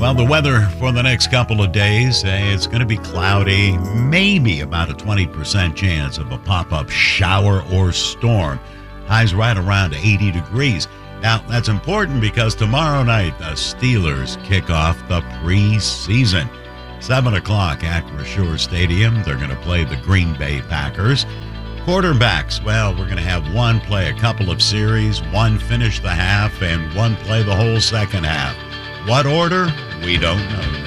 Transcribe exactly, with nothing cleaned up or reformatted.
Well, the weather for the next couple of days, eh, it's going to be cloudy, maybe about a twenty percent chance of a pop-up shower or storm. Highs right around eighty degrees. Now, that's important because tomorrow night, the Steelers kick off the preseason. seven o'clock at Acrisure Stadium. They're going to play the Green Bay Packers. Quarterbacks, well, we're going to have one play a couple of series, one finish the half, and one play the whole second half. What order? We don't know.